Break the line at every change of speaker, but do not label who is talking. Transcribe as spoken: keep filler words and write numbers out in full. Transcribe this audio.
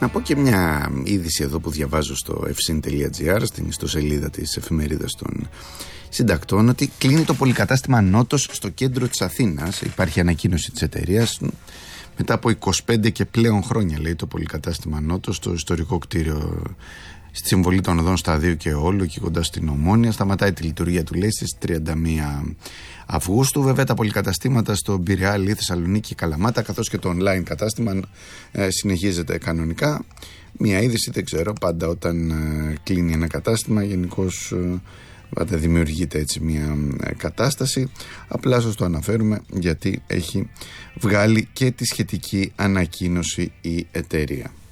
Να πω και μια είδηση εδώ που διαβάζω στο εφσιν τελεία τζι άρ, στην ιστοσελίδα της εφημερίδας των συντακτών, ότι κλείνει το πολυκατάστημα Νότος στο κέντρο της Αθήνας. Υπάρχει ανακοίνωση της εταιρείας. Μετά από είκοσι πέντε και πλέον χρόνια, λέει, το πολυκατάστημα Νότος, στο ιστορικό κτίριο στη συμβολή των οδών Σταδίου και Όλου, και κοντά στην Ομόνια, σταματάει τη λειτουργία του, λέει, στις τριάντα μία Αυγούστου. Βέβαια, τα πολυκαταστήματα στο Πειραιά, Λί, Θεσσαλονίκη και Καλαμάτα, καθώς και το online κατάστημα ε, συνεχίζεται κανονικά. Μια είδηση, δεν ξέρω, πάντα όταν ε, κλείνει ένα κατάστημα, γενικώς ε, πάντα δημιουργείται έτσι μια ε, κατάσταση. Απλά σας το αναφέρουμε γιατί έχει βγάλει και τη σχετική ανακοίνωση η εταιρεία.